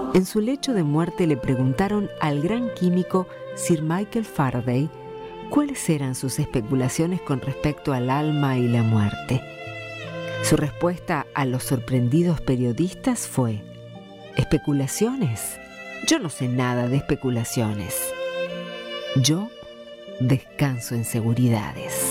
En su lecho de muerte le preguntaron al gran químico Sir Michael Faraday cuáles eran sus especulaciones con respecto al alma y la muerte. Su respuesta a los sorprendidos periodistas fue: ¿especulaciones? Yo no sé nada de especulaciones. Yo descanso en seguridades.